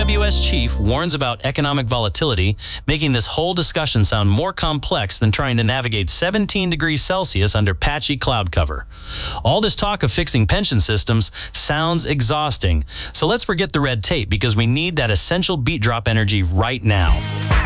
AWS chief warns about economic volatility, making this whole discussion sound more complex than trying to navigate 17 degrees Celsius under patchy cloud cover. All this talk of fixing pension systems sounds exhausting, so let's forget the red tape because we need that essential beat drop energy right now.